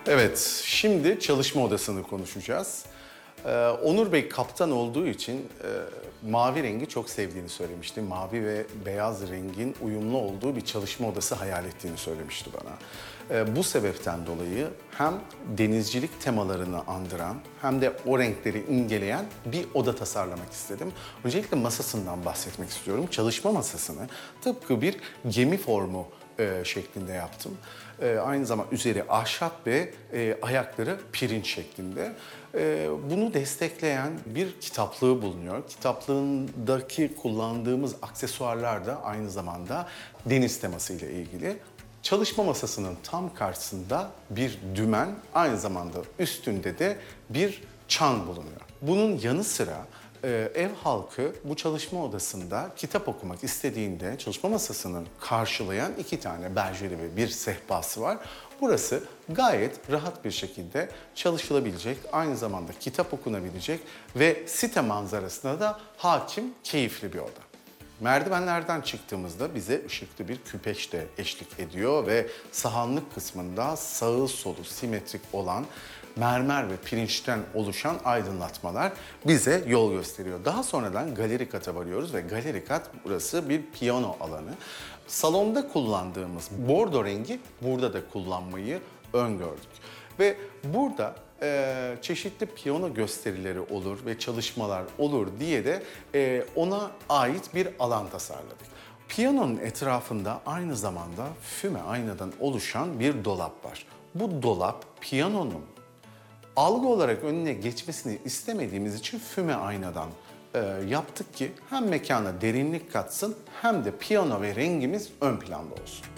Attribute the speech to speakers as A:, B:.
A: Evet, şimdi çalışma odasını konuşacağız. Onur Bey kaptan olduğu için mavi rengi çok sevdiğini söylemişti. Mavi ve beyaz rengin uyumlu olduğu bir çalışma odası hayal ettiğini söylemişti bana. Bu sebepten dolayı hem denizcilik temalarını andıran hem de o renkleri imgeleyen bir oda tasarlamak istedim. Öncelikle masasından bahsetmek istiyorum. Çalışma masasını tıpkı bir gemi formu şeklinde yaptım. Aynı zamanda üzeri ahşap ve ayakları pirinç şeklinde. Bunu destekleyen bir kitaplığı bulunuyor. Kitaplığındaki kullandığımız aksesuarlar da aynı zamanda deniz teması ile ilgili. Çalışma masasının tam karşısında bir dümen, aynı zamanda üstünde de bir çan bulunuyor. Bunun yanı sıra ev halkı bu çalışma odasında kitap okumak istediğinde çalışma masasını karşılayan 2 tane berjeri ve bir sehpası var. Burası gayet rahat bir şekilde çalışılabilecek, aynı zamanda kitap okunabilecek ve site manzarasına da hakim, keyifli bir oda. Merdivenlerden çıktığımızda bize ışıklı bir küpeş de eşlik ediyor ve sahanlık kısmında sağı solu simetrik olan mermer ve pirinçten oluşan aydınlatmalar bize yol gösteriyor. Daha sonradan galeri kata varıyoruz ve galeri kat burası bir piyano alanı. Salonda kullandığımız bordo rengi burada da kullanmayı öngördük. Ve burada çeşitli piyano gösterileri olur ve çalışmalar olur diye de ona ait bir alan tasarladık. Piyanonun etrafında aynı zamanda füme aynadan oluşan bir dolap var. Bu dolap piyanonun algı olarak önüne geçmesini istemediğimiz için füme aynadan yaptık ki hem mekana derinlik katsın hem de piyano ve rengimiz ön planda olsun.